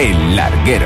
El Larguero,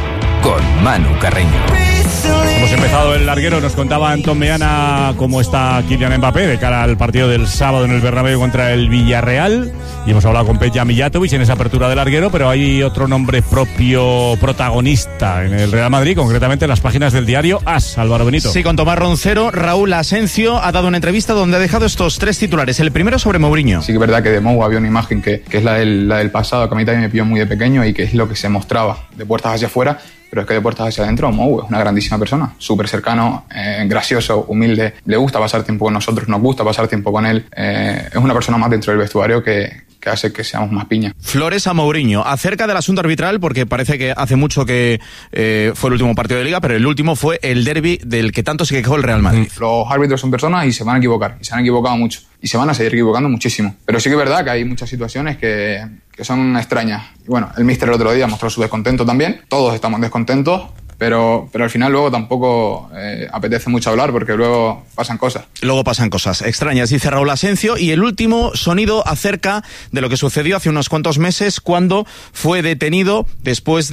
con Manu Carreño. Hemos empezado el larguero, nos contaba Antón Meana cómo está Kylian Mbappé de cara al partido del sábado en el Bernabéu contra el Villarreal, y hemos hablado con Peja Mijatovic en esa apertura del larguero, pero hay otro nombre propio protagonista en el Real Madrid, concretamente en las páginas del diario AS, Álvaro Benito. Sí, con Tomás Roncero, Raúl Asensio ha dado una entrevista donde ha dejado estos tres titulares. El primero sobre Mourinho. Sí que es verdad que de Mou había una imagen que es la del pasado, que a mí también me pilló muy de pequeño y que es lo que se mostraba de puertas hacia afuera. Pero es que de puertas hacia adentro, Mou es una grandísima persona, súper cercano, gracioso, humilde, le gusta pasar tiempo con nosotros, nos gusta pasar tiempo con él, es una persona más dentro del vestuario que hace que seamos más piña. Flores a Mourinho, acerca del asunto arbitral, porque parece que hace mucho que fue el último partido de Liga, pero el último fue el derbi del que tanto se quejó el Real Madrid. Los árbitros son personas y se van a equivocar, y se han equivocado mucho, y se van a seguir equivocando muchísimo. Pero sí que es verdad que hay muchas situaciones que son extrañas. Y bueno, el míster el otro día mostró su descontento también, todos estamos descontentos, pero al final luego tampoco apetece mucho hablar porque luego pasan cosas. Luego pasan cosas extrañas, dice Raúl Asensio. Y el último sonido acerca de lo que sucedió hace unos cuantos meses cuando fue detenido después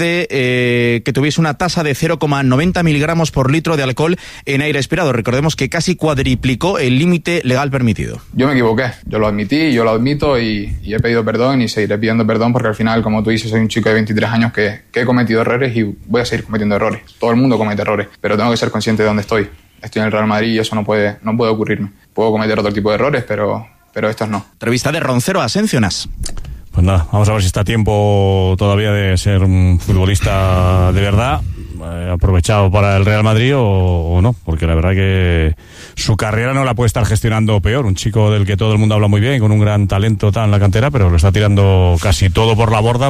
de que tuviese una tasa de 0,90 miligramos por litro de alcohol en aire expirado. Recordemos que casi cuadriplicó el límite legal permitido. Yo me equivoqué, yo lo admití, yo lo admito y he pedido perdón y seguiré pidiendo perdón porque al final, como tú dices, soy un chico de 23 años que he cometido errores y voy a seguir cometiendo errores. Todo el mundo comete errores, pero tengo que ser consciente de dónde estoy. Estoy en el Real Madrid y eso no puede ocurrirme. Puedo cometer otro tipo de errores, pero estos no. Entrevista de Roncero a Asensio Nas. Pues nada, vamos a ver si está a tiempo todavía de ser un futbolista de verdad, aprovechado para el Real Madrid o no, porque la verdad que su carrera no la puede estar gestionando peor. Un chico del que todo el mundo habla muy bien, con un gran talento en la cantera, pero lo está tirando casi todo por la borda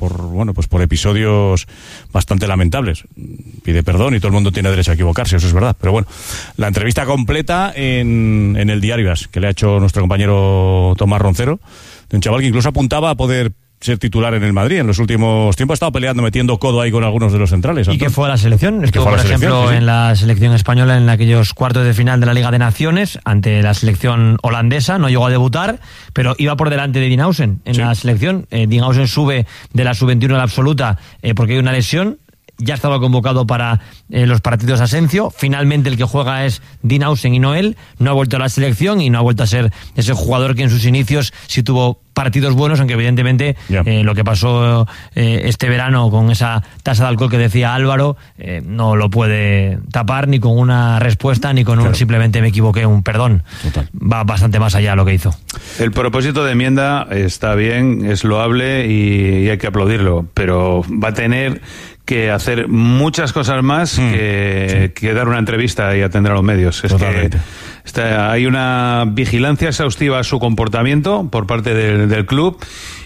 por episodios bastante lamentables. Pide perdón y todo el mundo tiene derecho a equivocarse, eso es verdad. Pero bueno, la entrevista completa en el diario AS, que le ha hecho nuestro compañero Tomás Roncero, de un chaval que incluso apuntaba a poder ser titular en el Madrid. En los últimos tiempos ha estado peleando, metiendo codo ahí con algunos de los centrales. ¿Y qué fue a la selección? Estuvo, por ejemplo, sí. En la selección española en aquellos cuartos de final de la Liga de Naciones ante la selección holandesa. No llegó a debutar, pero iba por delante de Dinhausen en la selección. Dinhausen sube de la sub-21 a la absoluta porque hay una lesión. Ya estaba convocado para los partidos Asensio. Finalmente el que juega es Dinhausen y no él. No ha vuelto a la selección y no ha vuelto a ser ese jugador que en sus inicios sí tuvo partidos buenos, aunque evidentemente lo que pasó este verano con esa tasa de alcohol que decía Álvaro no lo puede tapar ni con una respuesta ni con un simplemente me equivoqué, un perdón. Total. Va bastante más allá lo que hizo. El propósito de enmienda está bien, es loable y hay que aplaudirlo, pero va a tener que hacer muchas cosas más que dar una entrevista y atender a los medios. Es que hay una vigilancia exhaustiva a su comportamiento por parte del club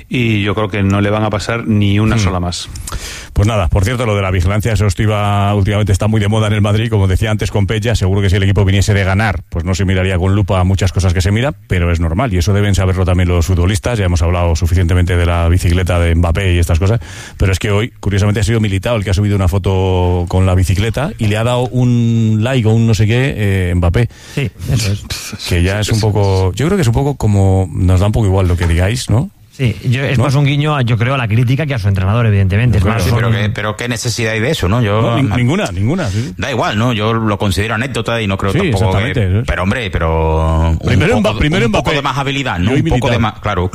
y yo creo que no le van a pasar ni una sola más. Pues nada, por cierto, lo de la vigilancia exhaustiva últimamente está muy de moda en el Madrid, como decía antes con Peja. Seguro que si el equipo viniese de ganar, pues no se miraría con lupa muchas cosas que se miran, pero es normal y eso deben saberlo también los futbolistas. Ya hemos hablado suficientemente de la bicicleta de Mbappé y estas cosas, pero es que hoy, curiosamente, ha sido Militao el que ha subido una foto con la bicicleta y le ha dado un like o un no sé qué Mbappé. Sí, eso es. Que ya es un poco, yo creo que es un poco como, nos da un poco igual lo que digáis, ¿no? Sí, es más un guiño, yo creo, a la crítica que a su entrenador, evidentemente. Claro, sí, pero qué necesidad hay de eso, ¿no? Ninguna. Sí. Da igual, ¿no? Yo lo considero anécdota y no creo tampoco que... Pero hombre, primero un poco de más habilidad, ¿no? Un poco de más... Claro.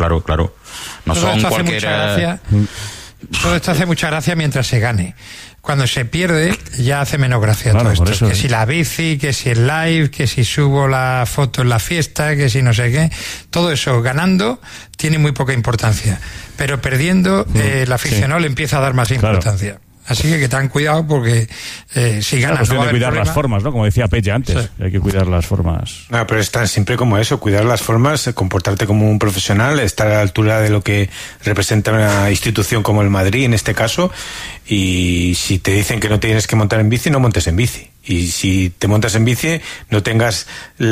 No son cualquier... Todo esto hace mucha gracia mientras se gane. Cuando se pierde, ya hace menos gracia todo esto. Eso, que si la bici, que si el live, que si subo la foto en la fiesta, que si no sé qué. Todo eso, ganando, tiene muy poca importancia. Pero perdiendo, el aficionado le empieza a dar más importancia. Así que tengan cuidado porque si ganas no va a haber cuidar problema. Las formas, ¿no? Como decía Peja antes, hay que cuidar las formas. No, pero es tan simple como eso, cuidar las formas, comportarte como un profesional, estar a la altura de lo que representa una institución como el Madrid en este caso, y si te dicen que no tienes que montar en bici, no montes en bici. Y si te montas en bici, no tengas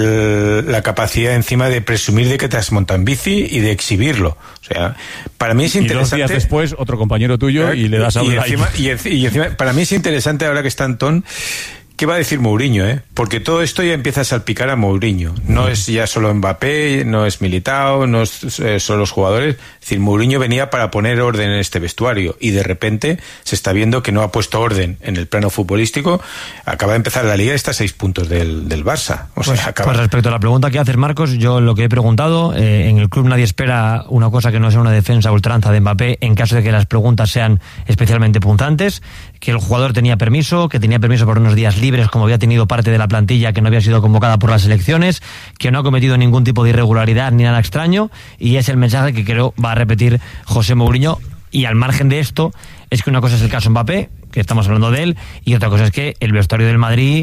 la capacidad encima de presumir de que te has montado en bici y de exhibirlo. O sea, para mí es interesante. Y 2 días después, otro compañero tuyo y le das a un like. Y encima, para mí es interesante, ahora que está Antón, ¿qué va a decir Mourinho, Porque todo esto ya empieza a salpicar a Mourinho. No es ya solo Mbappé, no es Militao, no es solo los jugadores. Es decir, Mourinho venía para poner orden en este vestuario y de repente se está viendo que no ha puesto orden en el plano futbolístico. Acaba de empezar la Liga y está a 6 puntos del Barça. O sea, pues respecto a la pregunta que haces, Marcos, yo lo que he preguntado, en el club nadie espera una cosa que no sea una defensa ultranza de Mbappé en caso de que las preguntas sean especialmente punzantes, que el jugador tenía permiso, que tenía permiso por unos días libres como había tenido parte de la plantilla que no había sido convocada por las elecciones, que no ha cometido ningún tipo de irregularidad ni nada extraño, y es el mensaje que creo va a repetir José Mourinho. Y al margen de esto, es que una cosa es el caso Mbappé, que estamos hablando de él, y otra cosa es que el vestuario del Madrid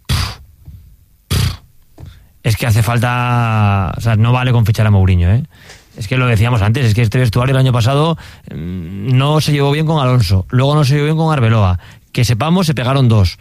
es que hace falta, o sea, no vale con fichar a Mourinho, Es que lo decíamos antes, es que este vestuario el año pasado no se llevó bien con Alonso, luego no se llevó bien con Arbeloa, que sepamos se pegaron 2.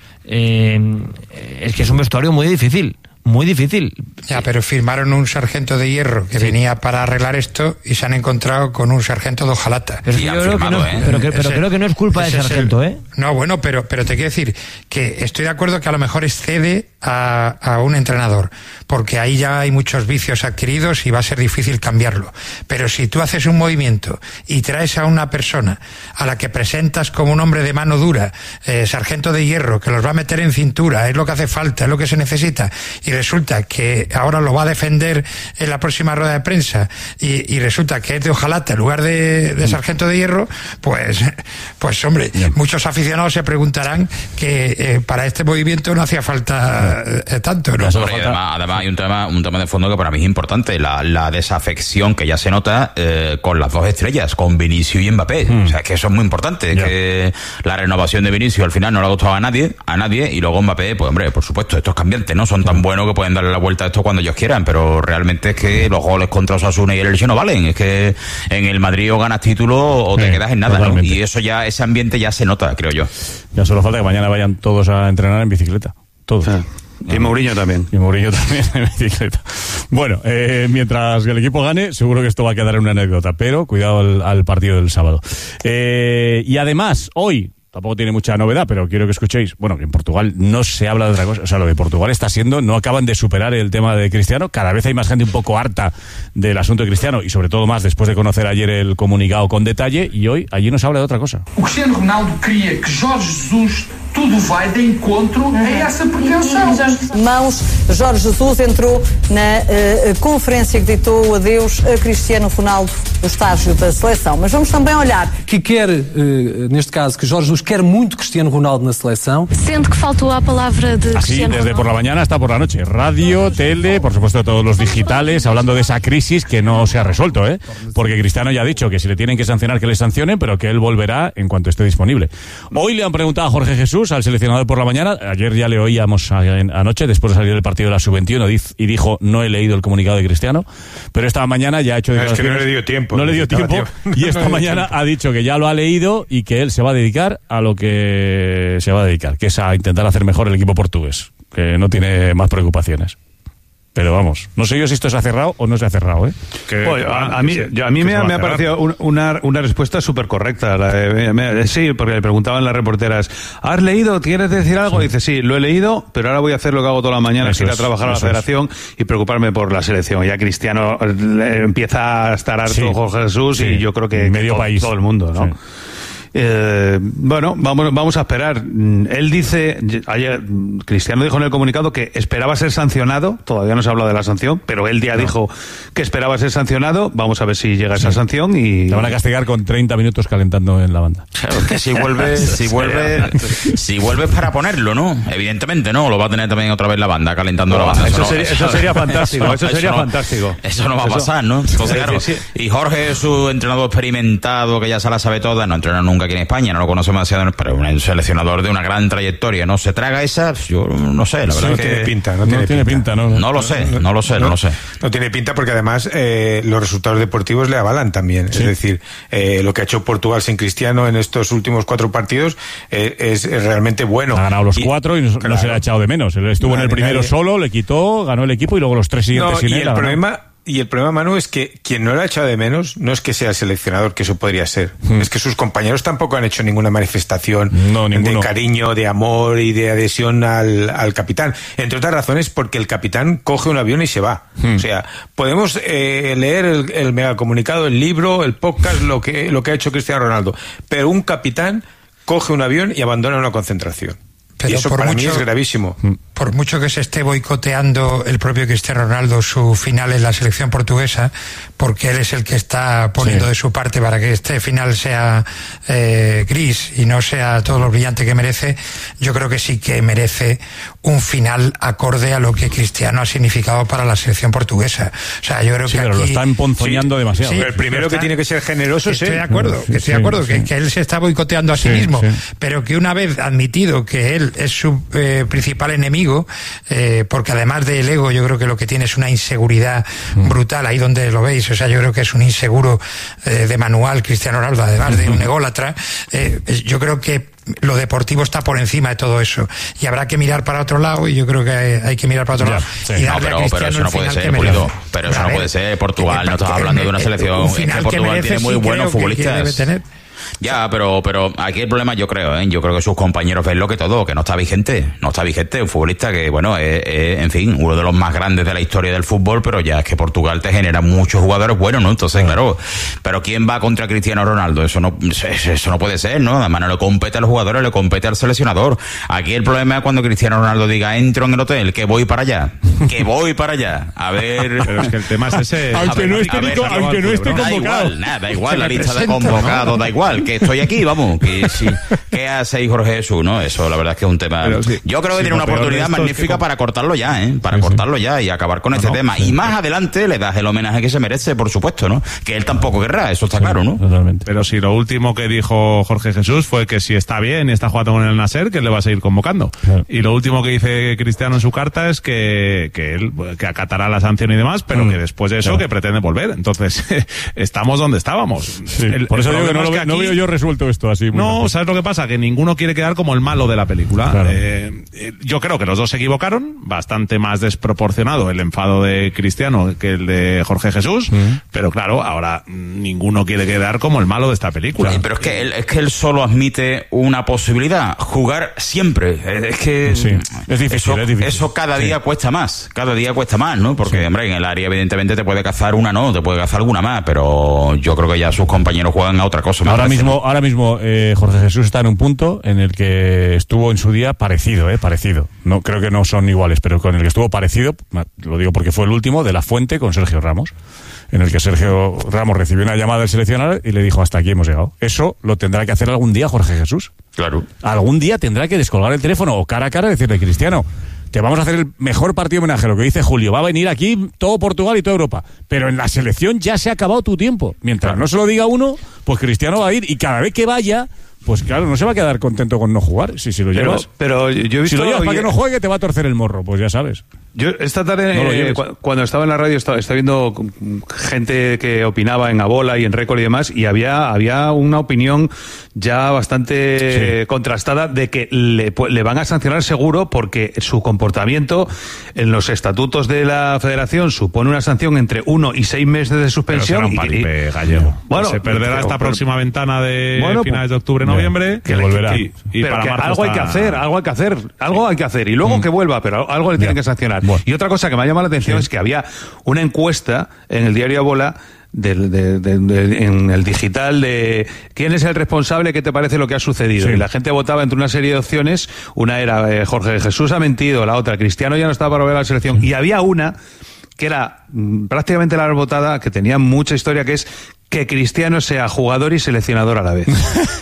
Es que es un vestuario muy difícil. Muy difícil. Ya, pero firmaron un sargento de hierro que venía para arreglar esto y se han encontrado con un sargento de hojalata. Pero yo creo que no, creo que no es culpa del sargento, No, bueno, pero te quiero decir que estoy de acuerdo que a lo mejor excede a un entrenador, porque ahí ya hay muchos vicios adquiridos y va a ser difícil cambiarlo. Pero si tú haces un movimiento y traes a una persona a la que presentas como un hombre de mano dura, sargento de hierro, que los va a meter en cintura, es lo que hace falta, es lo que se necesita, y resulta que ahora lo va a defender en la próxima rueda de prensa y resulta que es de hojalata en lugar de sargento de hierro, pues hombre, muchos aficionados se preguntarán que para este movimiento no hacía falta tanto, ¿no? Además hay un tema de fondo que para mí es importante, la desafección que ya se nota con las 2 estrellas, con Vinicius y Mbappé. O sea, que eso es muy importante, que la renovación de Vinicius al final no le ha gustado a nadie, y luego Mbappé, pues hombre, por supuesto, estos cambiantes no son tan buenos que pueden darle la vuelta a esto cuando ellos quieran, pero realmente es que los goles contra Osasuna y el Elche no valen. Es que en el Madrid o ganas título o te quedas en nada, ¿no? Y eso ya, ese ambiente ya se nota, creo yo. Ya solo falta que mañana vayan todos a entrenar en bicicleta. Todos. Y Mourinho también. Y Mourinho también en bicicleta. Bueno, mientras el equipo gane, seguro que esto va a quedar en una anécdota, pero cuidado al partido del sábado. Y además, hoy tampoco tiene mucha novedad, pero quiero que escuchéis, bueno, que en Portugal no se habla de otra cosa, o sea, lo de Portugal está siendo, no acaban de superar el tema de Cristiano, cada vez hay más gente un poco harta del asunto de Cristiano, y sobre todo más después de conocer ayer el comunicado con detalle, y hoy allí no se habla de otra cosa. O Cristiano Ronaldo queria que Jorge Jesus tudo vai de encontro a essa pretensão. Mãos, Jorge Jesus entrou na conferência que ditou o adeus a Cristiano Ronaldo no estágio da seleção. Mas vamos também olhar que quer, neste caso, que Jorge Jesus quer muito Cristiano Ronaldo na seleção. Sendo que faltou a palavra de Cristiano Ronaldo. Desde por la mañana hasta por la noche. Radio, tele, por supuesto todos los digitales, hablando de esa crisis que no se ha resuelto, porque Cristiano ya ha dicho que si le tienen que sancionar, que le sancionen, pero que él volverá en cuanto esté disponible. Hoy le han preguntado a Jorge Jesús, al seleccionador por la mañana, ayer ya le oíamos anoche, después de salir del partido de la Sub-21, y dijo, no he leído el comunicado de Cristiano, pero esta mañana ya ha hecho declaraciones. Es que no le dio tiempo. No le dio tiempo, y esta mañana ha dicho que ya lo ha leído y que él se va a dedicar a lo que se va a dedicar, que es a intentar hacer mejor el equipo portugués, que no tiene más preocupaciones. Pero vamos, no sé yo si esto se ha cerrado o no se ha cerrado, Pues, a mí me ha parecido una respuesta súper correcta. Sí, porque le preguntaban las reporteras, ¿has leído? ¿Quieres decir algo? Sí. Y dice, sí, lo he leído, pero ahora voy a hacer lo que hago toda la mañana, ir a trabajar a la federación y preocuparme por la selección. Ya Cristiano empieza a estar harto, Jorge Jesús, y yo creo que medio país, todo el mundo, ¿no? Sí. Bueno, vamos a esperar. Él dice, ayer Cristiano dijo en el comunicado que esperaba ser sancionado, todavía no se ha hablado de la sanción, pero él ya dijo que esperaba ser sancionado. Vamos a ver si llega esa sanción y te van a castigar con 30 minutos calentando en la banda. Claro, que si vuelve para ponerlo, ¿no? Evidentemente, ¿no? Lo va a tener también otra vez la banda, calentando la banda. Eso sería fantástico, fantástico. Eso no va a pasar, ¿no? Entonces, claro, y Jorge es su entrenador experimentado, que ya se la sabe toda, no entrena nunca aquí en España, no lo conoce demasiado, pero un seleccionador de una gran trayectoria, ¿no? ¿Se traga esa? Yo no sé, la verdad no es que... tiene pinta, no tiene pinta. No lo sé. No tiene pinta porque además los resultados deportivos le avalan también. Sí. Es decir, lo que ha hecho Portugal sin Cristiano en estos últimos 4 partidos es realmente bueno. Ha ganado los 4 y no se le ha echado de menos. Él estuvo en el primero solo, le quitó, ganó el equipo y luego los 3 siguientes sin él. Y el problema Y el problema, Manu, es que quien no lo ha echado de menos no es que sea el seleccionador, que eso podría ser. Es que sus compañeros tampoco han hecho ninguna manifestación de cariño, de amor y de adhesión al capitán. Entre otras razones porque el capitán coge un avión y se va. O sea, podemos leer el megacomunicado, el libro, el podcast, lo que ha hecho Cristiano Ronaldo. Pero un capitán coge un avión y abandona una concentración. Pero y eso para mí es gravísimo. Por mucho que se esté boicoteando el propio Cristiano Ronaldo su final en la selección portuguesa, porque él es el que está poniendo de su parte para que este final sea gris y no sea todo lo brillante que merece, yo creo que sí que merece un final acorde a lo que Cristiano ha significado para la selección portuguesa. O sea, yo creo que pero aquí, lo están ponzoñando demasiado. Sí, el primero que tiene que ser generoso es Estoy de acuerdo, que él se está boicoteando a sí mismo, pero que una vez admitido que él es su principal enemigo, porque además del ego, yo creo que lo que tiene es una inseguridad brutal, ahí donde lo veis. O sea, yo creo que es un inseguro de manual, Cristiano Ronaldo, además de un ególatra. Yo creo que lo deportivo está por encima de todo eso y habrá que mirar para otro lado, y yo creo que hay que mirar para otro lado y darle a Cristiano eso no puede ser, Pulido, pero eso no puede ser. Portugal, no estás hablando de una selección, es que Portugal tiene muy buenos futbolistas. Ya, pero aquí el problema, yo creo que sus compañeros ven lo que todo, que no está vigente, un futbolista que, bueno, en fin, uno de los más grandes de la historia del fútbol, pero ya es que Portugal te genera muchos jugadores buenos, ¿no? Entonces, claro, pero ¿quién va contra Cristiano Ronaldo? Eso no puede ser, ¿no? Además no le compete a los jugadores, le compete al seleccionador. Aquí el problema es cuando Cristiano Ronaldo diga, entro en el hotel, que voy para allá, a ver... Pero es que el tema es ese... aunque no esté convocado. Da igual, la lista de convocados, da igual, que estoy aquí, vamos, que sí. ¿Qué hace Jorge Jesús, no? Eso la verdad es que es un tema... Yo creo que tiene una oportunidad magnífica para cortarlo ya, cortarlo ya y acabar con este tema. Y más adelante le das el homenaje que se merece, por supuesto, ¿no? Que él tampoco querrá, eso está claro, ¿no? Totalmente. Pero si lo último que dijo Jorge Jesús fue que si está bien y está jugando con el Nasser, que le va a seguir convocando. Claro. Y lo último que dice Cristiano en su carta es que él que acatará la sanción y demás, pero que después de eso que pretende volver. Entonces, estamos donde estábamos. Por eso digo que no veo yo resuelto esto así. No, ¿sabes lo que pasa? Que ninguno quiere quedar como el malo de la película. Claro. Yo creo que los dos se equivocaron, bastante más desproporcionado el enfado de Cristiano que el de Jorge Jesús, pero claro, ahora ninguno quiere quedar como el malo de esta película. Sí, pero es que él solo admite una posibilidad, jugar siempre. Es que es difícil, eso cada día cuesta más, ¿no? Porque, hombre, en el área evidentemente te puede cazar una, no, te puede cazar alguna más, pero yo creo que ya sus compañeros juegan a otra cosa. Ahora mismo Jorge Jesús está en un punto en el que estuvo en su día parecido. No creo que no son iguales, pero con el que estuvo parecido, lo digo porque fue el último, de La Fuente con Sergio Ramos, en el que Sergio Ramos recibió una llamada del seleccionador y le dijo, hasta aquí hemos llegado. Eso lo tendrá que hacer algún día Jorge Jesús. Claro. Algún día tendrá que descolgar el teléfono o cara a cara y decirle, Cristiano, te vamos a hacer el mejor partido homenaje, lo que dice Julio, va a venir aquí todo Portugal y toda Europa, pero en la selección ya se ha acabado tu tiempo. Mientras no se lo diga uno, pues Cristiano va a ir y cada vez que vaya, pues claro, no se va a quedar contento con no jugar. Si lo llevas, pero yo he visto, si lo llevas para que no juegue, te va a torcer el morro, pues ya sabes. Yo esta tarde, cuando estaba en la radio, estaba viendo gente que opinaba en Abola y en Récord y demás, y había una opinión ya bastante contrastada de que le van a sancionar seguro porque su comportamiento en los estatutos de la Federación supone una sanción entre 1 y 6 meses de suspensión. Pero será un palipe gallego. Bueno, se perderá esta próxima ventana de finales de octubre, noviembre, que volverá. Y para marzo algo hay que hacer y luego que vuelva, pero algo le tienen que sancionar. Bueno. Y otra cosa que me ha llamado la atención es que había una encuesta en el diario Abola en el digital de quién es el responsable, qué te parece lo que ha sucedido, y la gente votaba entre una serie de opciones. Una era Jorge Jesús ha mentido, la otra Cristiano ya no estaba para volver a la selección, y había una que era prácticamente la votada, que tenía mucha historia, que es que Cristiano sea jugador y seleccionador a la vez.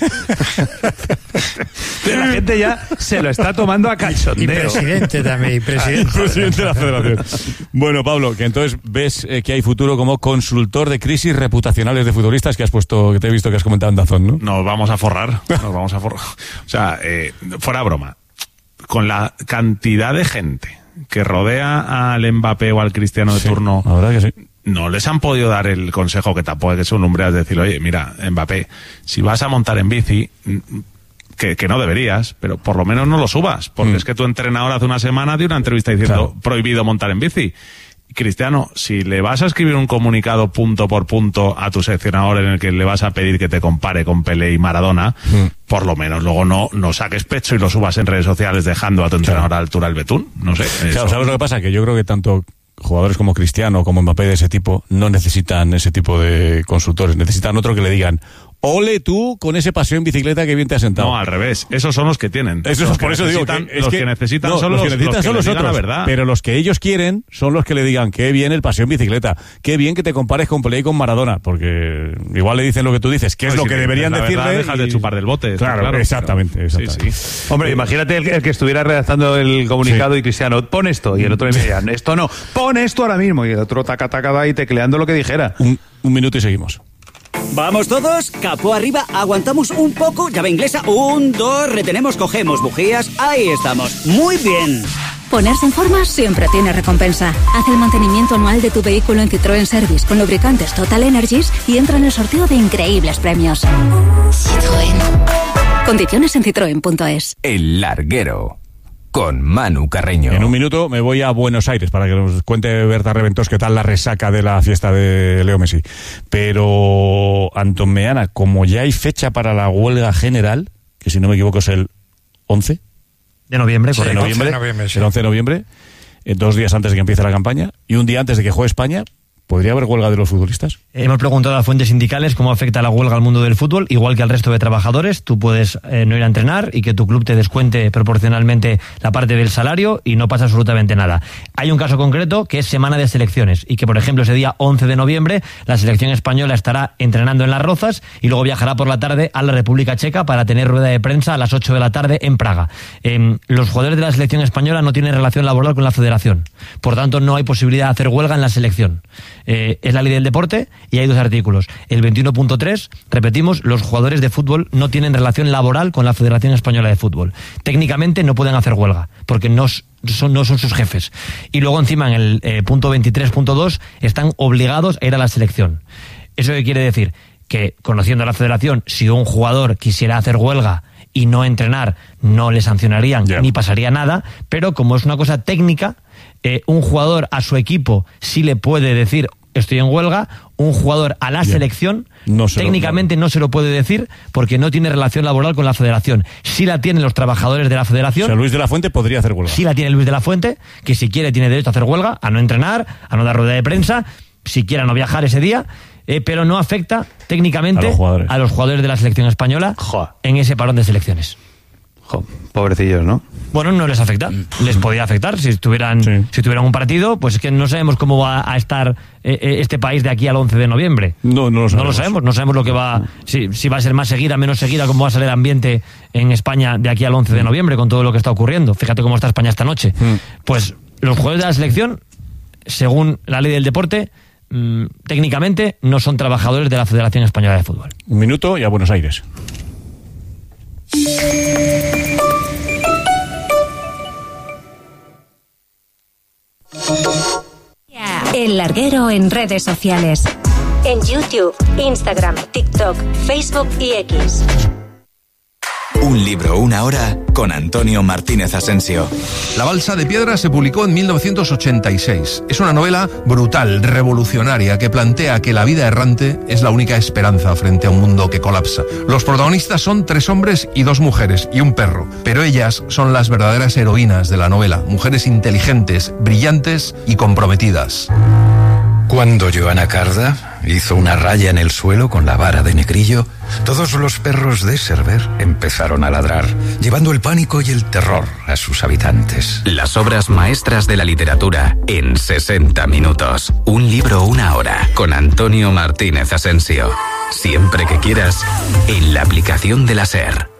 La gente ya se lo está tomando a cachondeo. Y presidente también, presidente de la Federación. Bueno, Pablo, que entonces ves que hay futuro como consultor de crisis reputacionales de futbolistas que te he visto que has comentado en Dazón, ¿no? Nos vamos a forrar. O sea, fuera broma, con la cantidad de gente que rodea al Mbappé o al Cristiano de turno, la verdad que sí, no les han podido dar el consejo que tampoco es un hombre, es decir, oye, mira, Mbappé, si vas a montar en bici, que no deberías, pero por lo menos no lo subas, porque es que tu entrenador hace una semana dio una entrevista diciendo prohibido montar en bici. Cristiano, si le vas a escribir un comunicado punto por punto a tu seleccionador en el que le vas a pedir que te compare con Pelé y Maradona, por lo menos luego no saques pecho y lo subas en redes sociales dejando a tu entrenador a la altura del betún. No sé. Claro, ¿sabes lo que pasa? Que yo creo que tanto jugadores como Cristiano como Mbappé de ese tipo no necesitan ese tipo de consultores, necesitan otro que le digan: ole tú con ese paseo en bicicleta que bien te has sentado. No, al revés. Esos son los que tienen. Por eso digo que los que necesitan son los otros. La verdad. Pero los que ellos quieren son los que le digan: qué bien el paseo en bicicleta, qué bien que te compares con Pelé y con Maradona, porque igual le dicen lo que tú dices, que es lo que deberían decirle. Dejas de chupar del bote. Claro, exactamente. Sí. Hombre, imagínate el que estuviera redactando el comunicado y Cristiano, pon esto, y el otro le diría, esto no, pon esto ahora mismo, y el otro taca ahí tecleando lo que dijera. Un minuto y seguimos. Vamos todos, capó arriba, aguantamos un poco, llave inglesa, 1, 2, retenemos, cogemos bujías, ahí estamos, muy bien. Ponerse en forma siempre tiene recompensa. Haz el mantenimiento anual de tu vehículo en Citroën Service con lubricantes Total Energies y entra en el sorteo de increíbles premios. Citroën. Condiciones en citroen.es. El Larguero, con Manu Carreño. En un minuto me voy a Buenos Aires para que nos cuente Berta Reventós qué tal la resaca de la fiesta de Leo Messi. Pero, Antón Meana, como ya hay fecha para la huelga general, que si no me equivoco es el 11 de noviembre, sí, el 11 de noviembre, 2 días antes de que empiece la campaña y un día antes de que juegue España, ¿podría haber huelga de los futbolistas? Hemos preguntado a fuentes sindicales cómo afecta la huelga al mundo del fútbol, igual que al resto de trabajadores. Tú puedes no ir a entrenar y que tu club te descuente proporcionalmente la parte del salario y no pasa absolutamente nada. Hay un caso concreto que es semana de selecciones y que, por ejemplo, ese día 11 de noviembre la selección española estará entrenando en Las Rozas y luego viajará por la tarde a la República Checa para tener rueda de prensa a las 8 de la tarde en Praga. Los jugadores de la selección española no tienen relación laboral con la federación. Por tanto, no hay posibilidad de hacer huelga en la selección. Es la ley del deporte y hay 2 artículos. El 21.3, repetimos, los jugadores de fútbol no tienen relación laboral con la Federación Española de Fútbol. Técnicamente no pueden hacer huelga porque no son sus jefes. Y luego encima en el punto 23.2 están obligados a ir a la selección. ¿Eso qué quiere decir? Que conociendo a la Federación, si un jugador quisiera hacer huelga y no entrenar, no le sancionarían ni pasaría nada, pero como es una cosa técnica, un jugador a su equipo sí le puede decir estoy en huelga, un jugador a la selección técnicamente no se lo puede decir porque no tiene relación laboral con la federación. Sí la tienen los trabajadores de la federación. O sea, Luis de la Fuente podría hacer huelga. Sí la tiene Luis de la Fuente, que si quiere tiene derecho a hacer huelga, a no entrenar, a no dar rueda de prensa, si quiere a no viajar ese día, pero no afecta técnicamente a los jugadores de la selección española en ese parón de selecciones. Pobrecillos, ¿no? Bueno, no les afecta. Les podría afectar si tuvieran un partido, pues es que no sabemos cómo va a estar este país de aquí al 11 de noviembre. No lo sabemos. No sabemos lo que va, si va a ser más seguida, menos seguida, cómo va a ser el ambiente en España de aquí al 11 de noviembre con todo lo que está ocurriendo. Fíjate cómo está España esta noche. Pues los jugadores de la selección, según la ley del deporte, técnicamente no son trabajadores de la Federación Española de Fútbol. Un minuto y a Buenos Aires. El Larguero en redes sociales. En YouTube, Instagram, TikTok, Facebook y X. Un libro, una hora, con Antonio Martínez Asensio. La balsa de piedra se publicó en 1986. Es una novela brutal, revolucionaria, que plantea que la vida errante es la única esperanza frente a un mundo que colapsa. Los protagonistas son 3 hombres y 2 mujeres, y un perro. Pero ellas son las verdaderas heroínas de la novela. Mujeres inteligentes, brillantes y comprometidas. Cuando Joana Carda hizo una raya en el suelo con la vara de negrillo, todos los perros de Cerver empezaron a ladrar, llevando el pánico y el terror a sus habitantes. Las obras maestras de la literatura en 60 minutos. Un libro, una hora, con Antonio Martínez Asensio. Siempre que quieras, en la aplicación de la SER.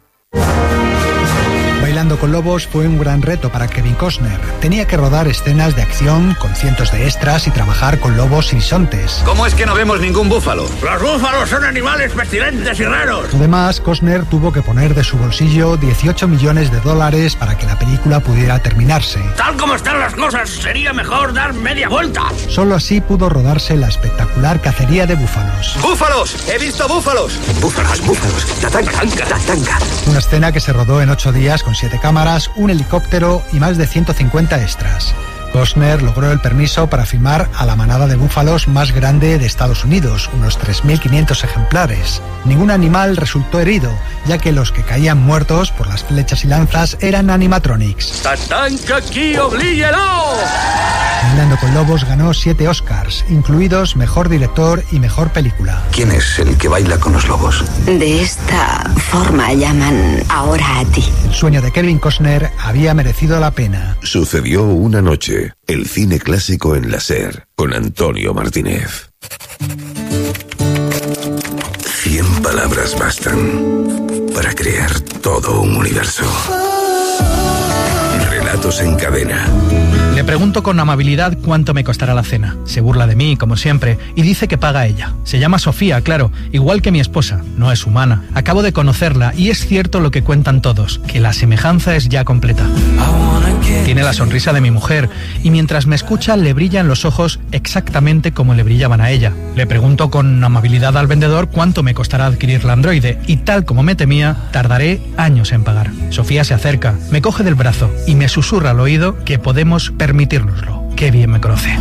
Bailando con lobos fue un gran reto para Kevin Costner. Tenía que rodar escenas de acción con cientos de extras y trabajar con lobos y bisontes. ¿Cómo es que no vemos ningún búfalo? Los búfalos son animales pestilentes y raros. Además, Costner tuvo que poner de su bolsillo $18 millones para que la película pudiera terminarse. Tal como están las cosas, sería mejor dar media vuelta. Solo así pudo rodarse la espectacular cacería de búfalos. ¡Búfalos! ¡He visto búfalos! ¡Búfalos! ¡Tatanca! Una escena que se rodó en 8 días con 7 cámaras, un helicóptero y más de 150 extras. Costner logró el permiso para filmar a la manada de búfalos más grande de Estados Unidos, unos 3.500 ejemplares. Ningún animal resultó herido, ya que los que caían muertos por las flechas y lanzas eran animatronics. ¡Tatanca aquí, oblíguelo! Bailando con Lobos ganó 7 Oscars, incluidos Mejor Director y Mejor Película. ¿Quién es el que baila con los lobos? De esta forma llaman ahora a ti. El sueño de Kevin Costner había merecido la pena. Sucedió una noche, el cine clásico en la SER, con Antonio Martínez. 100 palabras bastan para crear todo un universo. Relatos en cadena. Le pregunto con amabilidad cuánto me costará la cena. Se burla de mí, como siempre, y dice que paga ella. Se llama Sofía, claro, igual que mi esposa. No es humana. Acabo de conocerla y es cierto lo que cuentan todos, que la semejanza es ya completa. Tiene la sonrisa de mi mujer y mientras me escucha le brillan los ojos exactamente como le brillaban a ella. Le pregunto con amabilidad al vendedor cuánto me costará adquirir la androide y tal como me temía, tardaré años en pagar. Sofía se acerca, me coge del brazo y me susurra al oído que podemos permitírnoslo. Qué bien me conoce.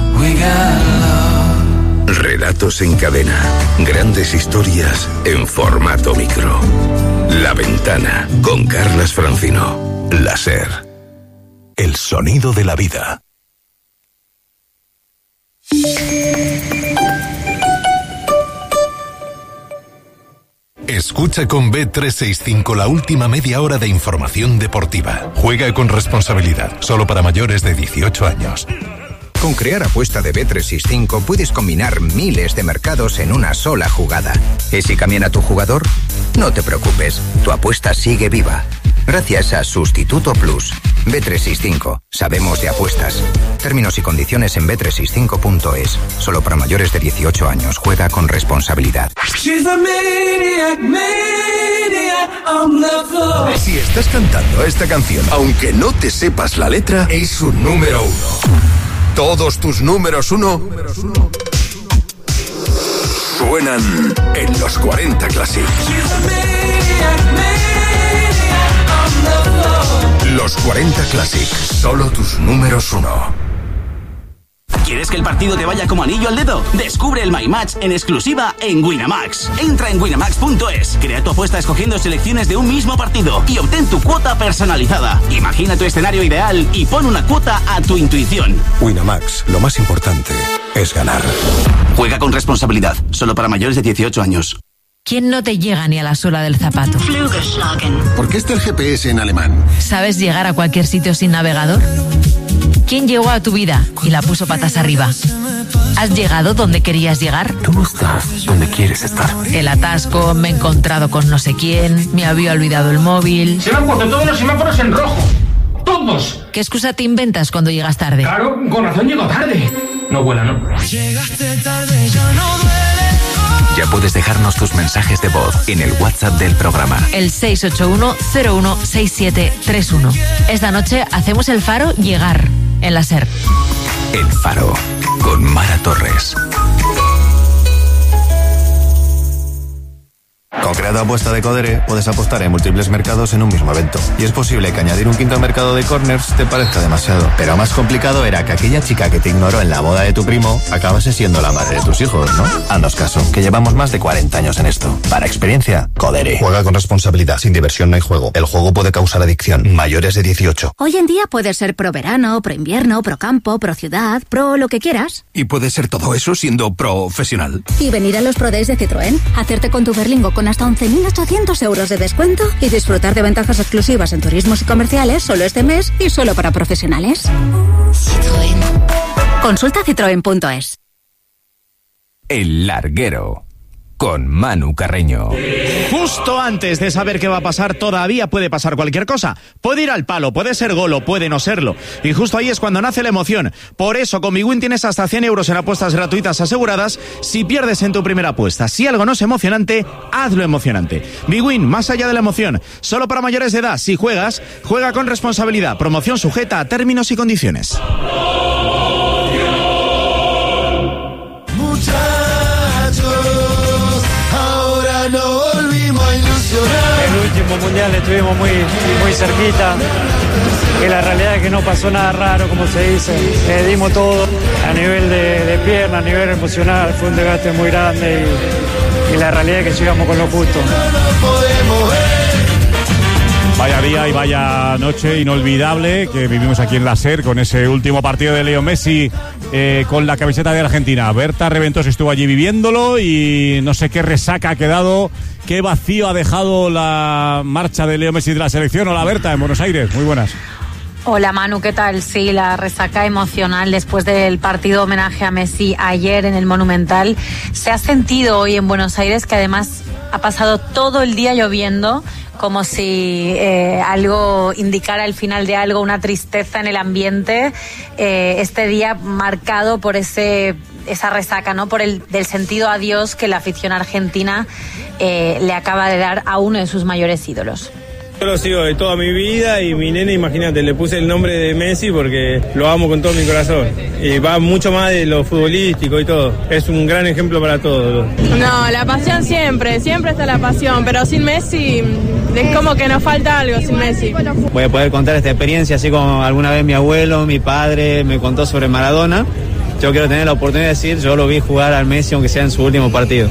Relatos en cadena. Grandes historias en formato micro. La Ventana, con Carlas Francino. La SER. El sonido de la vida. Escucha con Bet365 la última media hora de información deportiva. Juega con responsabilidad, solo para mayores de 18 años. Con Crear Apuesta de Bet365 puedes combinar miles de mercados en una sola jugada. ¿Y si cambian a tu jugador? No te preocupes, tu apuesta sigue viva. Gracias a Sustituto Plus. Bet365. Sabemos de apuestas. Términos y condiciones en bet365.es. Solo para mayores de 18 años. Juega con responsabilidad. Si estás cantando esta canción, aunque no te sepas la letra, es un número 1. Todos tus números 1 suenan en los 40 Classic. Los 40 Classic, solo tus números 1. ¿Quieres que el partido te vaya como anillo al dedo? Descubre el My Match en exclusiva en Winamax. Entra en winamax.es, crea tu apuesta escogiendo selecciones de un mismo partido y obtén tu cuota personalizada. Imagina tu escenario ideal y pon una cuota a tu intuición. Winamax, lo más importante es ganar. Juega con responsabilidad, solo para mayores de 18 años. ¿Quién no te llega ni a la suela del zapato? ¿Por qué está el GPS en alemán? ¿Sabes llegar a cualquier sitio sin navegador? ¿Quién llegó a tu vida y la puso patas arriba? ¿Has llegado donde querías llegar? Tú estás donde quieres estar. El atasco, me he encontrado con no sé quién, me había olvidado el móvil. Se me han puesto todos los semáforos en rojo. ¡Todos! ¿Qué excusa te inventas cuando llegas tarde? Claro, con razón llego tarde. No vuela, ¿no? Llegaste tarde, ya no duele. Ya puedes dejarnos tus mensajes de voz en el WhatsApp del programa. El 681-016731. Esta noche hacemos el Faro llegar en la SER. El Faro, con Mara Torres. Con Crear Apuesta de Codere puedes apostar en múltiples mercados en un mismo evento. Y es posible que añadir un quinto mercado de corners te parezca demasiado. Pero más complicado era que aquella chica que te ignoró en la boda de tu primo acabase siendo la madre de tus hijos, ¿no? Haznos caso, que llevamos más de 40 años en esto. Para experiencia, Codere. Juega con responsabilidad. Sin diversión no hay juego. El juego puede causar adicción. Mayores de 18. Hoy en día puedes ser pro verano, pro invierno, pro campo, pro ciudad, pro lo que quieras. Y puede ser todo eso siendo profesional. Y venir a los Pro Days de Citroën, hacerte con tu Berlingo con hasta 11.800 euros de descuento y disfrutar de ventajas exclusivas en turismos y comerciales solo este mes y solo para profesionales. Citroën. Consulta citroen.es. El Larguero, con Manu Carreño. Justo antes de saber qué va a pasar, todavía puede pasar cualquier cosa. Puede ir al palo, puede ser gol o puede no serlo. Y justo ahí es cuando nace la emoción. Por eso con Bwin tienes hasta 100 euros en apuestas gratuitas aseguradas si pierdes en tu primera apuesta. Si algo no es emocionante, hazlo emocionante. Bwin, más allá de la emoción, solo para mayores de edad. Si juegas, juega con responsabilidad. Promoción sujeta a términos y condiciones. El último mundial estuvimos muy cerquita, que la realidad es que no pasó nada raro, como se dice. Dimos todo a nivel de pierna, a nivel emocional, fue un desgaste muy grande y la realidad es que llegamos con lo justo. Vaya día y vaya noche inolvidable que vivimos aquí en la SER con ese último partido de Leo Messi con la camiseta de Argentina. Berta Reventos estuvo allí viviéndolo y no sé qué resaca ha quedado, qué vacío ha dejado la marcha de Leo Messi de la selección. Hola Berta, en Buenos Aires, muy buenas. Hola Manu, ¿qué tal? Sí, la resaca emocional después del partido homenaje a Messi ayer en el Monumental se ha sentido hoy en Buenos Aires, que además ha pasado todo el día lloviendo, como si algo indicara el final de algo, una tristeza en el ambiente. Este día marcado por esa resaca, ¿no? Por del sentido adiós que la afición argentina le acaba de dar a uno de sus mayores ídolos. Yo lo sigo de toda mi vida y mi nene, imagínate, le puse el nombre de Messi porque lo amo con todo mi corazón. Y va mucho más de lo futbolístico y todo. Es un gran ejemplo para todos. No, la pasión siempre está la pasión, pero sin Messi es como que nos falta algo sin Messi. Voy a poder contar esta experiencia así como alguna vez mi abuelo, mi padre me contó sobre Maradona. Yo quiero tener la oportunidad de decir, yo lo vi jugar al Messi aunque sea en su último partido.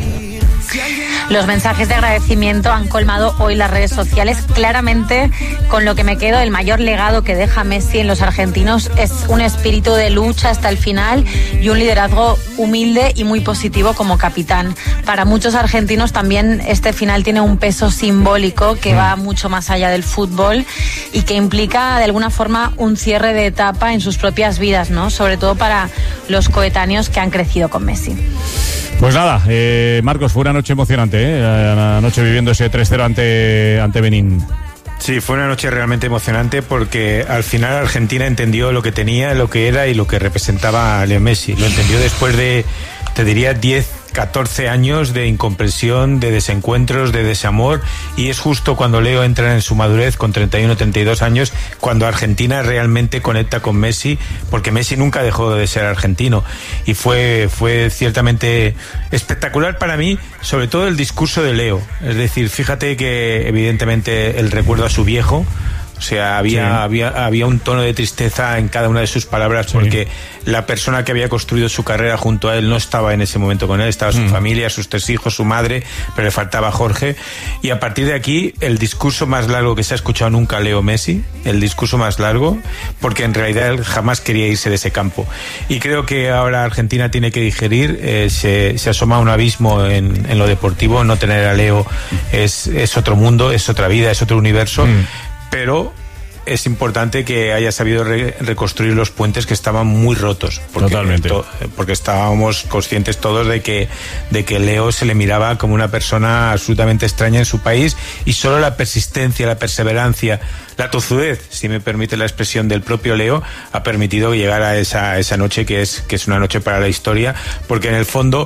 Los mensajes de agradecimiento han colmado hoy las redes sociales. Claramente, con lo que me quedo, el mayor legado que deja Messi en los argentinos es un espíritu de lucha hasta el final y un liderazgo humilde y muy positivo como capitán. Para muchos argentinos también este final tiene un peso simbólico que va mucho más allá del fútbol y que implica de alguna forma un cierre de etapa en sus propias vidas, ¿no? Sobre todo para los coetáneos que han crecido con Messi. Pues nada, Marcos, fue una noche emocionante, una noche viviendo ese 3-0 ante Benín. Sí, fue una noche realmente emocionante porque al final Argentina entendió lo que tenía, lo que era y lo que representaba a Leo Messi. Lo entendió después de, te diría, 14 años de incomprensión, de desencuentros, de desamor, y es justo cuando Leo entra en su madurez con 31, 32 años, cuando Argentina realmente conecta con Messi, porque Messi nunca dejó de ser argentino, y fue ciertamente espectacular para mí, sobre todo el discurso de Leo. Es decir, fíjate que evidentemente el recuerdo a su viejo, o sea, había un tono de tristeza en cada una de sus palabras porque la persona que había construido su carrera junto a él no estaba en ese momento con él, estaba su familia, sus 3 hijos, su madre, pero le faltaba Jorge. Y a partir de aquí, el discurso más largo que se ha escuchado nunca a Leo Messi, el discurso más largo, porque en realidad él jamás quería irse de ese campo. Y creo que ahora Argentina tiene que digerir, se asoma un abismo en lo deportivo, no tener a Leo es otro mundo, es otra vida, es otro universo. Pero es importante que haya sabido reconstruir los puentes que estaban muy rotos. Totalmente. Porque estábamos conscientes todos de que Leo se le miraba como una persona absolutamente extraña en su país, y solo la persistencia, la perseverancia, la tozudez, si me permite la expresión del propio Leo, ha permitido llegar a esa noche que es una noche para la historia, porque en el fondo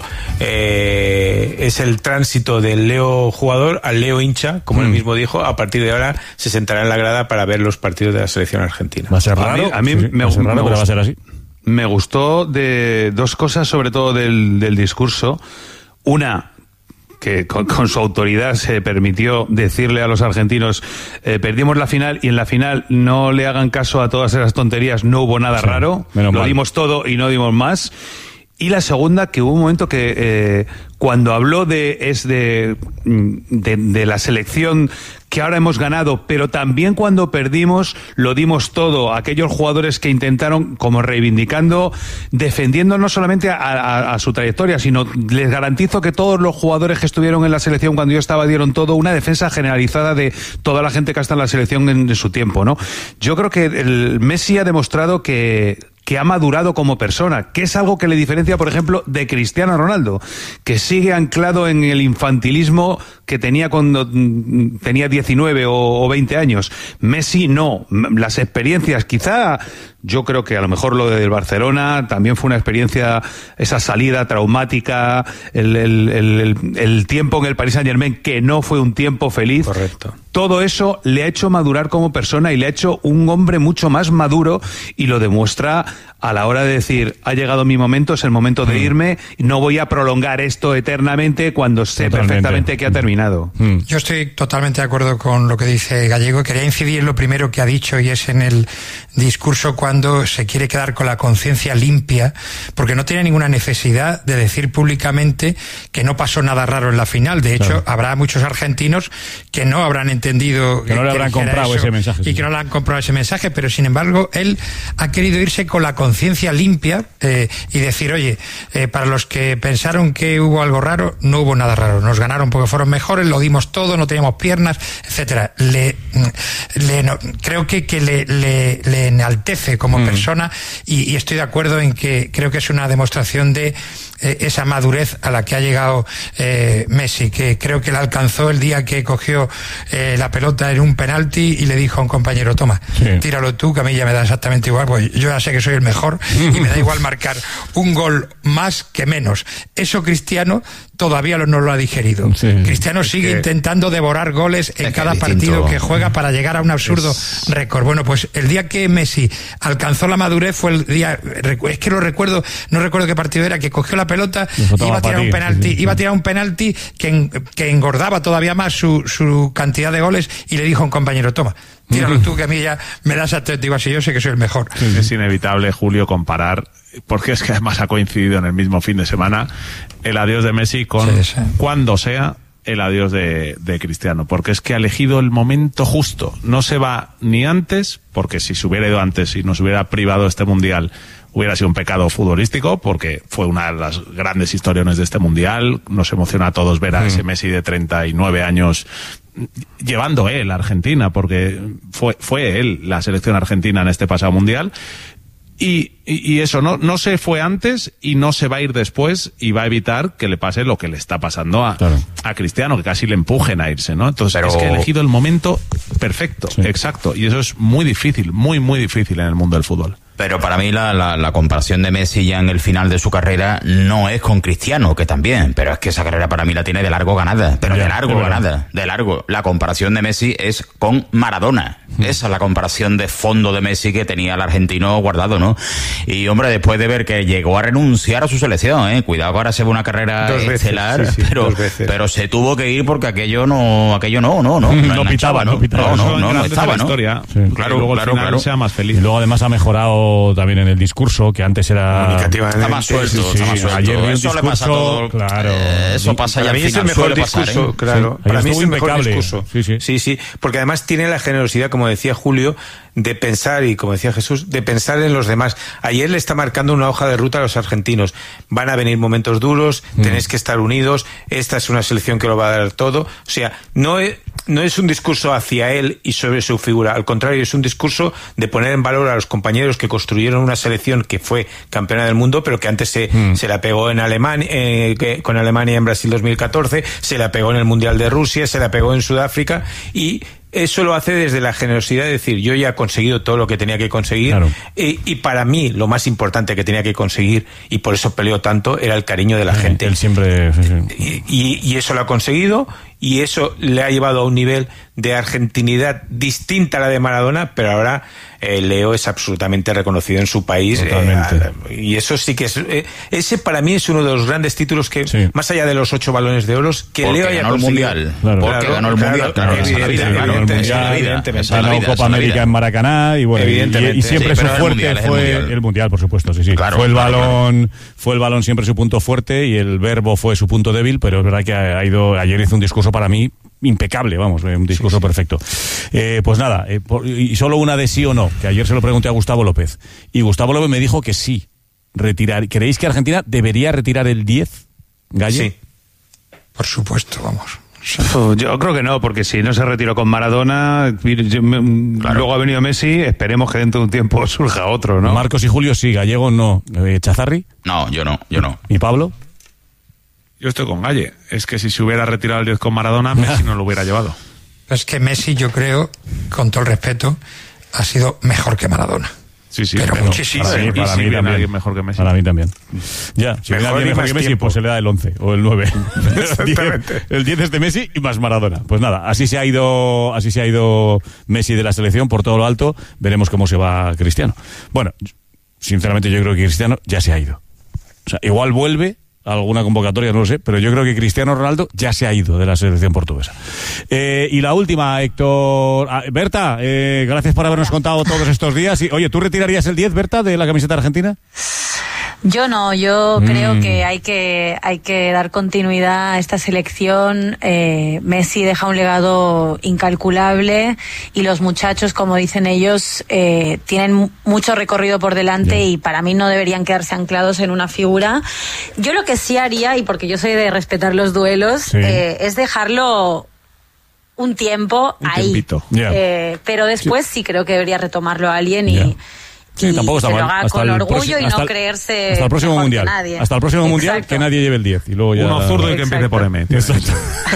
es el tránsito del Leo jugador al Leo hincha, como él mismo dijo. A partir de ahora se sentará en la grada para ver los partidos de la selección argentina. Va a ser raro. A mí me va a ser así. Me gustó de 2 cosas, sobre todo del discurso. Una, que con su autoridad se permitió decirle a los argentinos, perdimos la final, y en la final no le hagan caso a todas esas tonterías, no hubo nada raro, lo dimos todo y no dimos más. Y la segunda, que hubo un momento que cuando habló de la selección que ahora hemos ganado, pero también cuando perdimos lo dimos todo, aquellos jugadores que intentaron, como reivindicando, defendiendo no solamente a su trayectoria, sino les garantizo que todos los jugadores que estuvieron en la selección cuando yo estaba dieron todo, una defensa generalizada de toda la gente que está en la selección en su tiempo, ¿no? Yo creo que el Messi ha demostrado que ha madurado como persona, que es algo que le diferencia, por ejemplo, de Cristiano Ronaldo, que sigue anclado en el infantilismo que tenía cuando tenía 19 o 20 años. Messi no. Las experiencias, quizá Yo creo que a lo mejor lo del Barcelona también fue una experiencia, esa salida traumática, el tiempo en el Paris Saint-Germain que no fue un tiempo feliz. Correcto. Todo eso le ha hecho madurar como persona y le ha hecho un hombre mucho más maduro, y lo demuestra a la hora de decir, ha llegado mi momento, es el momento de irme, no voy a prolongar esto eternamente cuando sé perfectamente que ha terminado. Yo estoy totalmente de acuerdo con lo que dice Gallego. Quería incidir en lo primero que ha dicho, y es en el discurso cuando se quiere quedar con la conciencia limpia, porque no tiene ninguna necesidad de decir públicamente que no pasó nada raro en la final. De hecho, habrá muchos argentinos que no habrán entendido, que no le habrán comprado ese mensaje, y que no le han comprado ese mensaje, pero sin embargo él ha querido irse con la conciencia limpia y decir, oye, para los que pensaron que hubo algo raro, no hubo nada raro, nos ganaron porque fueron mejores, lo dimos todo, no teníamos piernas, etcétera. Creo que le enaltece como persona, y estoy de acuerdo en que creo que es una demostración de esa madurez a la que ha llegado Messi, que creo que la alcanzó el día que cogió la pelota en un penalti y le dijo a un compañero, toma, tíralo tú, que a mí ya me da exactamente igual, pues yo ya sé que soy el mejor y me da igual marcar un gol más que menos. Eso Cristiano todavía no lo ha digerido. Cristiano sigue intentando devorar goles en cada partido que juega para llegar a un absurdo récord. Bueno, pues el día que Messi alcanzó la madurez fue el día, es que lo recuerdo, no recuerdo qué partido era, que cogió la pelota, iba a tirar un penalti, iba a tirar un penalti que engordaba todavía más su cantidad de goles, y le dijo a un compañero, toma, tíralo tú, que a mí ya me das digo así, yo sé que soy el mejor. Es inevitable, Julio, comparar, porque es que además ha coincidido en el mismo fin de semana el adiós de Messi con cuando sea el adiós de Cristiano, porque es que ha elegido el momento justo. No se va ni antes, porque si se hubiera ido antes y nos hubiera privado este mundial, hubiera sido un pecado futbolístico, porque fue una de las grandes historiones de este mundial. Nos emociona a todos ver a ese Messi de 39 años llevando él a Argentina, porque fue él la selección argentina en este pasado mundial. Y eso no se fue antes y no se va a ir después, y va a evitar que le pase lo que le está pasando a Cristiano, que casi le empujen a irse, ¿no? Entonces es que ha elegido el momento perfecto, exacto, y eso es muy difícil, muy difícil en el mundo del fútbol. Pero para mí la comparación de Messi ya en el final de su carrera no es con Cristiano, que también, pero es que esa carrera para mí la tiene de largo ganada, pero de largo. La comparación de Messi es con Maradona. Esa es la comparación de fondo de Messi que tenía el argentino guardado, ¿no? Y hombre, después de ver que llegó a renunciar a su selección, cuidado que ahora se ve una carrera estelar, pero se tuvo que ir porque aquello no pitaba, ¿no? No estaba, ¿no? Historia. Claro. Sea más feliz. Y luego además ha mejorado también en el discurso, que antes era... Está más suelto. Ayer vi un eso discurso, le pasa a todo. Eso pasa ya al final. Para mí es el mejor discurso, claro. Para mí es el mejor discurso. Sí, porque además tiene la generosidad, como decía Julio, de pensar, y como decía Jesús, de pensar en los demás. Ayer le está marcando una hoja de ruta a los argentinos. Van a venir momentos duros, tenéis que estar unidos, esta es una selección que lo va a dar todo. O sea, no es un discurso hacia él y sobre su figura, al contrario, es un discurso de poner en valor a los compañeros que construyeron una selección que fue campeona del mundo, pero que antes se la pegó en Alemania, con Alemania en Brasil 2014, se la pegó en el Mundial de Rusia, se la pegó en Sudáfrica, y eso lo hace desde la generosidad de decir, yo ya he conseguido todo lo que tenía que conseguir, y para mí lo más importante que tenía que conseguir, y por eso peleó tanto, era el cariño de la gente. Él siempre... Y eso lo ha conseguido, y eso le ha llevado a un nivel de argentinidad distinta a la de Maradona, pero ahora Leo es absolutamente reconocido en su país, y eso sí que es ese para mí es uno de los grandes títulos que más allá de los 8 balones de oro que porque Leo haya conseguido. Porque ganó el mundial, evidentemente. Ganó Copa América en Maracaná, y bueno, y siempre su fuerte fue el mundial, por supuesto, fue el balón siempre su punto fuerte, y el verbo fue su punto débil, pero es verdad que ayer hizo un discurso para mí impecable, un discurso perfecto. Pues nada, y solo una de sí o no, que ayer se lo pregunté a Gustavo López, y Gustavo López me dijo que sí, ¿creéis que Argentina debería retirar el 10, Galle? Sí, por supuesto, vamos. Yo creo que no, porque si no se retiró con Maradona, luego ha venido Messi, esperemos que dentro de un tiempo surja otro, ¿no? Marcos y Julio sí, Gallego no. ¿Chazarri? No, yo no. ¿Y Pablo? Yo estoy con Galle. Es que si se hubiera retirado el 10 con Maradona, Messi no lo hubiera llevado. Es que Messi, yo creo, con todo el respeto, ha sido mejor que Maradona. Sí, pero muchísimo. Para mí también. Mejor que Messi. Para mí también. Ya, si viene alguien mejor que Messi, pues se le da el 11 o el 9. El 10 es de Messi y más Maradona. Pues nada, así se ha ido Messi de la selección por todo lo alto. Veremos cómo se va Cristiano. Bueno, sinceramente yo creo que Cristiano ya se ha ido. O sea, igual vuelve a alguna convocatoria, no lo sé, pero yo creo que Cristiano Ronaldo ya se ha ido de la selección portuguesa. Y la última, Héctor... Berta, gracias por habernos contado todos estos días. Y, oye, ¿tú retirarías el 10, Berta, de la camiseta argentina? Yo no, yo creo que hay que dar continuidad a esta selección. Messi deja un legado incalculable y los muchachos, como dicen ellos, tienen mucho recorrido por delante y para mí no deberían quedarse anclados en una figura. Yo lo que sí haría, y porque yo soy de respetar los duelos, es dejarlo un tiempo ahí. Pero después sí creo que debería retomarlo a alguien y... Sí, tampoco está que mal. lo haga con orgullo y no creerse hasta el próximo mundial. Que nadie. Hasta el próximo mundial, que nadie lleve el 10. Y luego ya... Uno zurdo y que empiece por M. Exacto.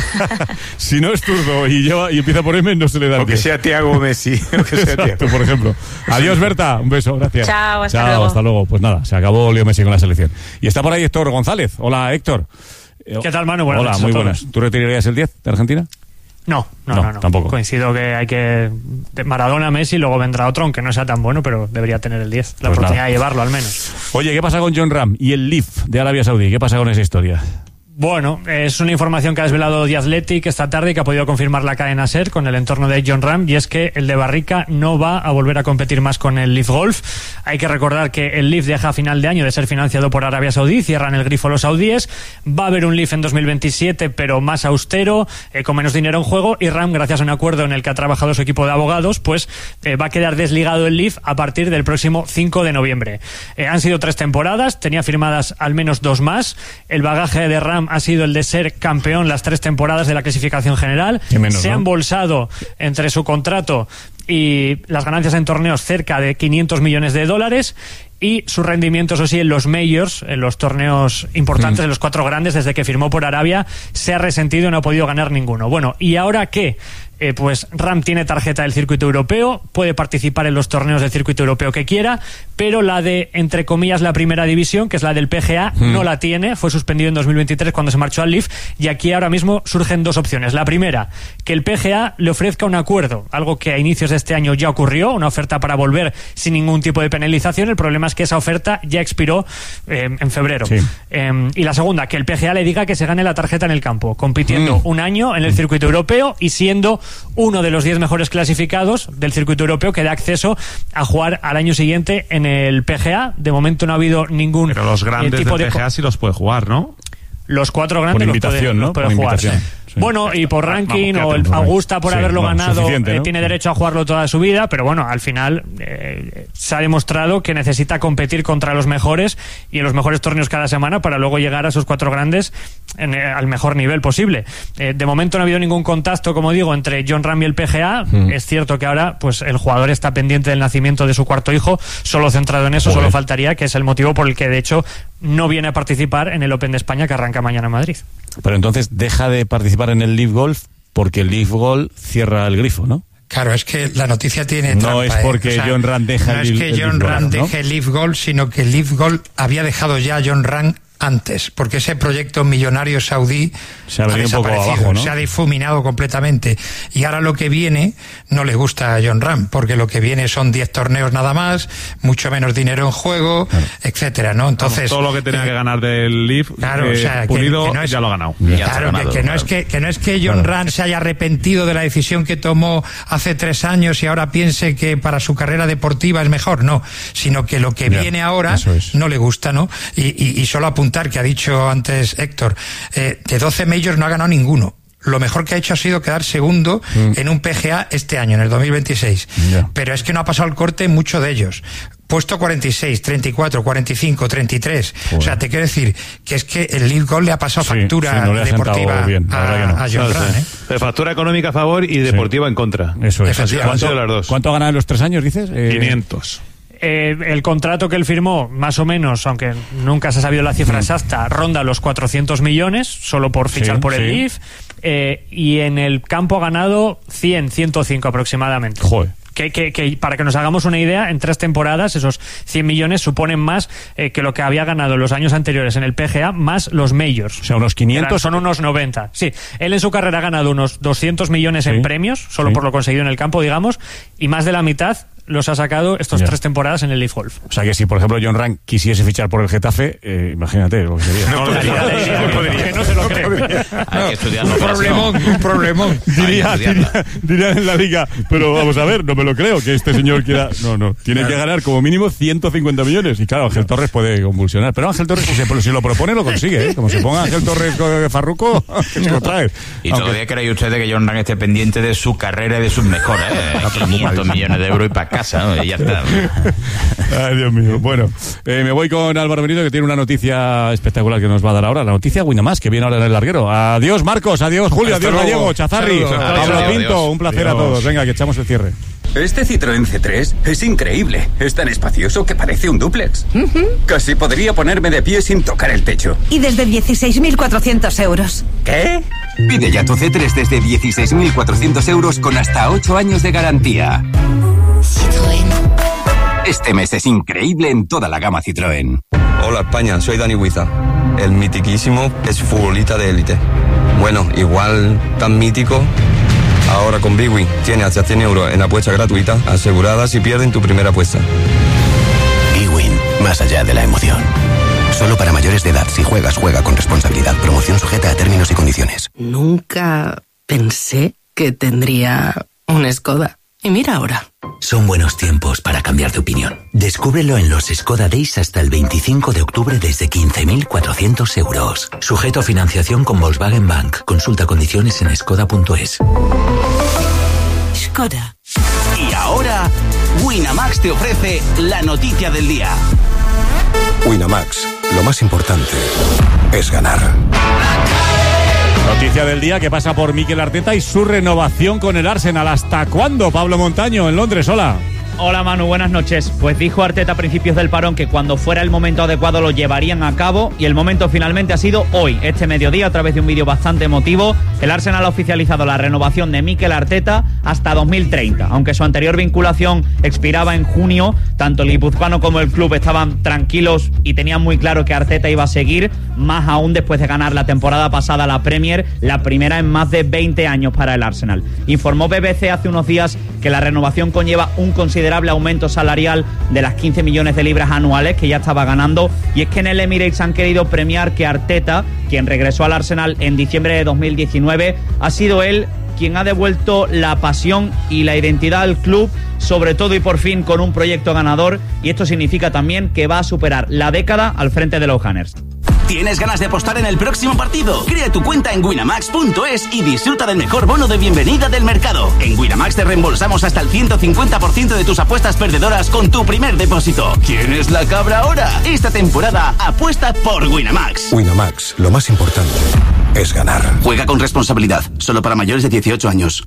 Si no es zurdo y empieza por M, no se le da el 10. O que sea Thiago Messi. Exacto, por ejemplo. Adiós, Berta. Un beso, gracias. Chao, luego. Hasta luego. Pues nada, se acabó Leo Messi con la selección. Y está por ahí Héctor González. Hola, Héctor. ¿Qué tal, Manu? Buenas Hola, noches muy a todos. buenas. ¿Tú retirarías el 10 de Argentina? No, tampoco. Coincido que hay que... Maradona, Messi, luego vendrá otro, aunque no sea tan bueno, pero debería tener el 10. La oportunidad de llevarlo, al menos. Oye, ¿qué pasa con Jon Rahm y el Leaf de Arabia Saudí? ¿Qué pasa con esa historia? Bueno, es una información que ha desvelado The Athletic esta tarde y que ha podido confirmar la cadena SER con el entorno de Jon Rahm, y es que el de Barrica no va a volver a competir más con el Leaf Golf. Hay que recordar que el Leaf deja a final de año de ser financiado por Arabia Saudí, cierran el grifo los saudíes. Va a haber un Leaf en 2027, pero más austero, con menos dinero en juego, y Rahm, gracias a un acuerdo en el que ha trabajado su equipo de abogados, pues va a quedar desligado el Leaf a partir del próximo 5 de noviembre. Han sido 3 temporadas, tenía firmadas al menos 2 más. El bagaje de Rahm ha sido el de ser campeón las 3 temporadas de la clasificación general. Se ha embolsado entre su contrato y las ganancias en torneos cerca de $500 millones, y su rendimiento, eso sí, en los majors, en los torneos importantes, en los 4 grandes, desde que firmó por Arabia, se ha resentido y no ha podido ganar ninguno. Bueno, ¿y ahora qué? Pues Rahm tiene tarjeta del circuito europeo, puede participar en los torneos del circuito europeo que quiera, pero la de, entre comillas, la primera división, que es la del PGA, no la tiene, fue suspendido en 2023 cuando se marchó al Leaf, y aquí ahora mismo surgen 2 opciones. La primera, que el PGA le ofrezca un acuerdo, algo que a inicios de este año ya ocurrió, una oferta para volver sin ningún tipo de penalización. El problema es que esa oferta ya expiró en febrero. Y la segunda, que el PGA le diga que se gane la tarjeta en el campo, compitiendo un año en el circuito europeo y siendo uno de los 10 mejores clasificados del circuito europeo, que da acceso a jugar al año siguiente en el PGA. De momento no ha habido ningún Pero los grandes tipo del PGA sí los puede jugar, ¿no? Los 4 grandes los puede jugar. Sí. Bueno, y por ranking, o el Augusta por haberlo ganado, ¿no? Tiene derecho a jugarlo toda su vida, pero bueno, al final se ha demostrado que necesita competir contra los mejores y en los mejores torneos cada semana para luego llegar a sus 4 grandes al mejor nivel posible. De momento no ha habido ningún contacto, como digo, entre Jon Rahm y el PGA. Es cierto que ahora pues el jugador está pendiente del nacimiento de su 4º hijo, solo centrado en eso. Solo faltaría, que es el motivo por el que de hecho no viene a participar en el Open de España, que arranca mañana en Madrid. Pero entonces deja de participar en el Leaf Golf porque el Leaf Golf cierra el grifo, ¿no? Claro, es que la noticia tiene trampa. No es porque Jon Rahm deja no es que Jon Rahm deje el Leaf Golf, sino que el Leaf Golf había dejado ya a Jon Rahm antes, porque ese proyecto millonario saudí se ha venido un poco abajo, ¿no? Se ha difuminado completamente, y ahora lo que viene no le gusta a Jon Rahm, porque lo que viene son 10 torneos nada más, mucho menos dinero en juego, etcétera, ¿no? Entonces todo lo que tenía que ganar del Leaf, claro, o sea, Pulido que no es, ya lo ha ganado. Claro, que no es que Jon Rahm se haya arrepentido de la decisión que tomó hace 3 años y ahora piense que para su carrera deportiva es mejor, no, sino que lo que viene ahora no le gusta, ¿no? Y solo apuntar que ha dicho antes Héctor, de 12 majors no ha ganado ninguno. Lo mejor que ha hecho ha sido quedar segundo en un PGA este año, en el 2026. Pero es que no ha pasado el corte en muchos de ellos. Puesto 46, 34, 45, 33. O sea, te quiero decir que es que el Leaf Golf le ha pasado factura deportiva a Jon Rahm. Factura económica a favor y deportiva en contra. Eso es. ¿Cuánto ha ganado en los 3 años, dices? 500. El contrato que él firmó, más o menos, aunque nunca se ha sabido la cifra exacta, ronda los 400 millones, solo por fichar por el Leaf, y en el campo ha ganado 105 aproximadamente. Joder. que para que nos hagamos una idea, en 3 temporadas esos 100 millones suponen más que lo que había ganado en los años anteriores en el PGA, más los majors. O sea, unos 500. Son unos 90. Sí, él en su carrera ha ganado unos 200 millones en premios, solo por lo conseguido en el campo, digamos, y más de la mitad los ha sacado estos 3 temporadas en el Leaf Golf. O sea que si, por ejemplo, John Ram quisiese fichar por el Getafe, imagínate lo que sería. No podría. No se lo cree. Hay que estudiarlo. Un problemón. Dirían en la liga, pero vamos a ver, no me lo creo que este señor quiera. No. Tiene que ganar como mínimo 150 millones. Y claro, Ángel Torres puede convulsionar. Pero Ángel Torres, si lo propone, lo consigue, ¿eh? Como se ponga Ángel Torres Farruco, que se lo trae. Y todavía cree usted que John Ram esté pendiente de su carrera y de sus mejores, 500 millones de euros y para casa, ¿no? Y ya está. Ay, Dios mío. Bueno, me voy con Álvaro Benito, que tiene una noticia espectacular que nos va a dar ahora. La noticia Winamax, que viene ahora en el larguero. Adiós, Marcos. Adiós, Julio. Adiós, Gallego. Chazarri. Pablo Pinto. Un placer a todos. Venga, que echamos el cierre. Este Citroën C3 es increíble. Es tan espacioso que parece un dúplex. Casi podría ponerme de pie sin tocar el techo. Y desde 16.400 euros. ¿Qué? Pide ya tu C3 desde 16.400 euros con hasta 8 años de garantía. Citroën. Este mes es increíble en toda la gama Citroën. Hola España, soy Dani Huiza. El mitiquísimo es futbolista de élite. Bueno, igual tan mítico. Ahora con Bwin tiene hasta 100 euros en apuesta gratuita asegurada si pierden tu primera apuesta. Bwin, más allá de la emoción. Solo para mayores de edad. Si juegas, juega con responsabilidad. Promoción sujeta a términos y condiciones. Nunca pensé que tendría un Skoda. Y mira ahora. Son buenos tiempos para cambiar de opinión. Descúbrelo en los Skoda Days hasta el 25 de octubre desde 15.400 euros. Sujeto a financiación con Volkswagen Bank. Consulta condiciones en skoda.es. Skoda. Y ahora, Winamax te ofrece la noticia del día. Winamax, lo más importante es ganar. Noticia del día que pasa por Mikel Arteta y su renovación con el Arsenal. ¿Hasta cuándo, Pablo Montaño, en Londres? Hola. Hola Manu, buenas noches. Pues dijo Arteta a principios del parón que cuando fuera el momento adecuado lo llevarían a cabo y el momento finalmente ha sido hoy, este mediodía, a través de un vídeo bastante emotivo. El Arsenal ha oficializado la renovación de Mikel Arteta hasta 2030. Aunque su anterior vinculación expiraba en junio, tanto el guipuzcoano como el club estaban tranquilos y tenían muy claro que Arteta iba a seguir, más aún después de ganar la temporada pasada la Premier, la primera en más de 20 años para el Arsenal. Informó BBC hace unos días que la renovación conlleva un considerable aumento salarial de las 15 millones de libras anuales que ya estaba ganando, y es que en el Emirates han querido premiar que Arteta, quien regresó al Arsenal en diciembre de 2019, ha sido él quien ha devuelto la pasión y la identidad al club, sobre todo y por fin con un proyecto ganador, y esto significa también que va a superar la década al frente de los Gunners. ¿Tienes ganas de apostar en el próximo partido? Crea tu cuenta en winamax.es y disfruta del mejor bono de bienvenida del mercado. En Winamax te reembolsamos hasta el 150% de tus apuestas perdedoras con tu primer depósito. ¿Quién es la cabra ahora? Esta temporada apuesta por Winamax. Winamax, lo más importante es ganar. Juega con responsabilidad, solo para mayores de 18 años.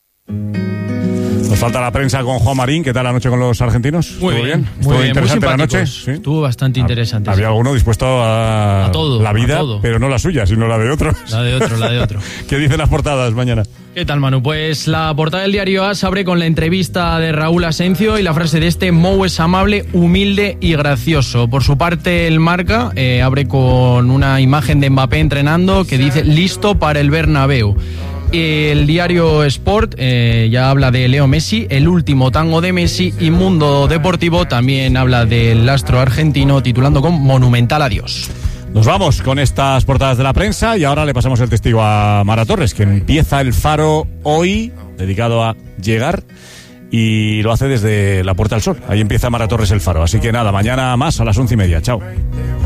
Nos falta la prensa con Juan Marín. ¿Qué tal la noche con los argentinos? Muy bien. ¿Estuvo interesante la noche? ¿Sí? Estuvo bastante interesante. Había alguno dispuesto a todo, la vida, pero no la suya, sino la de otro. La de otro. ¿Qué dicen las portadas mañana? ¿Qué tal, Manu? Pues la portada del diario AS abre con la entrevista de Raúl Asencio y la frase de este: Mou es amable, humilde y gracioso. Por su parte, el Marca abre con una imagen de Mbappé entrenando que dice: listo para el Bernabéu. El diario Sport ya habla de Leo Messi, el último tango de Messi, y Mundo Deportivo también habla del astro argentino, titulando con monumental adiós. Nos vamos con estas portadas de la prensa y ahora le pasamos el testigo a Mara Torres, que empieza el Faro hoy, dedicado a llegar, y lo hace desde la Puerta del Sol. Ahí empieza Mara Torres el Faro. Así que nada, mañana más a las 11:30. Chao.